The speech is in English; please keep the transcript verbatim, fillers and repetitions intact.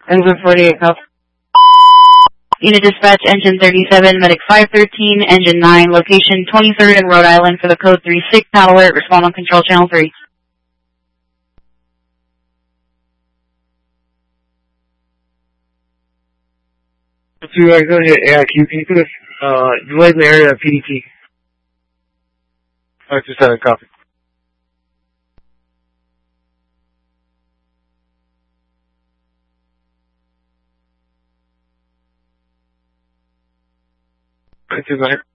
Engine forty-eight, copy. Unit dispatch, engine thirty-seven, medic five thirteen, engine nine, location twenty-third and Rhode Island for the code three six, PAL alert, respond on control channel three. To uh, go ahead, A I Q, can you put us, uh, delayed in the area of P D T? I just had a copy. Right, go ahead.